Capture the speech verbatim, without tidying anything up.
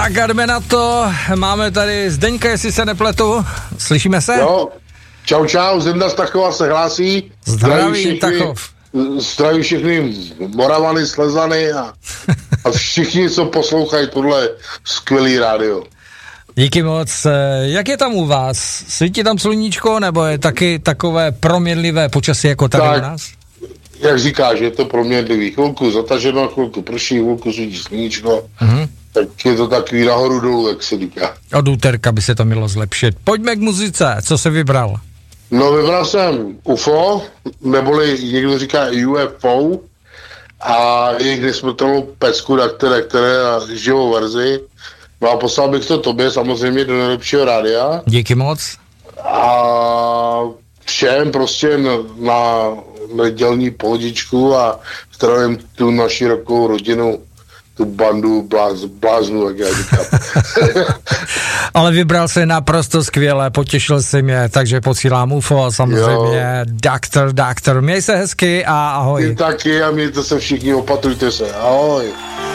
Tak jdeme na to, máme tady Zdeňka, jestli se nepletu, slyšíme se? Jo, čau čau, Zenda Stachova se hlásí. Zdraví Tachov. Zdraví všechny Moravany, Slezany a, a všichni, co poslouchají tohle skvělý rádio. Díky moc. Jak je tam u vás? Svítí tam sluníčko, nebo je taky takové proměnlivé počasí jako tady tak, u nás? Jak říkáš, je to proměnlivý. Chvilku zataženo, chvilku prší, chvilku svítí sluníčko. Uh-huh. Tak je to takový nahoru dolů, jak se říká. Od úterka by se to mělo zlepšit. Pojďme k muzice. Co se vybral? No, vybral jsem U F O, neboli někdo říká U F O, a jejich nesmrtelnou pecku, které, které na živou verzi. No a poslal bych to tobě samozřejmě do nejlepšího rádia. Díky moc. A všem prostě na, na nedělní pohodičku a zdravím tu naši rokovou rodinu, tu bandu bláz, bláznu, jak já říkám. Ale vybral se naprosto skvěle, potěšil si mě, takže posílám U F O, samozřejmě, doktor, doktor, měj se hezky a ahoj. Ty taky a mějte se všichni, opatrujte se, ahoj.